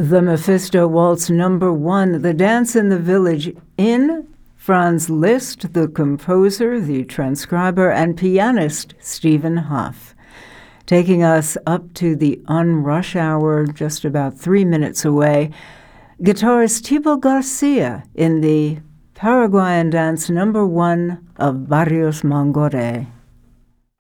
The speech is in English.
The Mephisto Waltz Number 1, The Dance in the Village, in Franz Liszt, the composer, the transcriber, and pianist Stephen Hoff. Taking us up to the unrush hour, just about 3 minutes away, guitarist Thibaut Garcia in the Paraguayan Dance Number 1 of Barrios Mangoré.